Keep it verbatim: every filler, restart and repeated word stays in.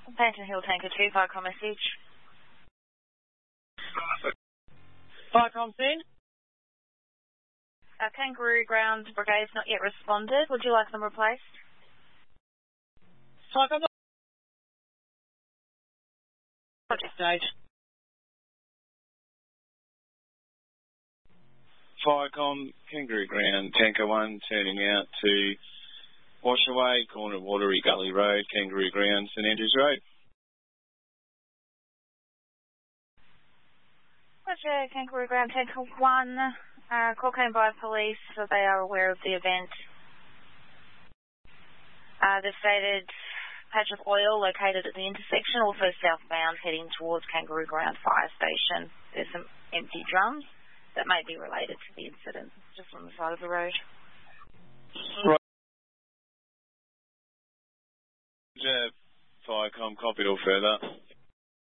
Panton Hill Tanker two, Viacom message. Viacom scene. Uh, Kangaroo Ground Brigade's not yet responded. Would you like them replaced? Viacom. Project stage. Viacom, Kangaroo Ground, Tanker one, turning out to Washaway, corner of Watery Gully Road, Kangaroo Ground, St Andrews Road. Roger, Kangaroo Ground, Tanker one, uh, call came by police, so they are aware of the event. Uh, they've stated patch of oil located at the intersection, also southbound, heading towards Kangaroo Ground Fire Station. There's some empty drums that may be related to the incident, just on the side of the road. Right. Viacom, copied all further.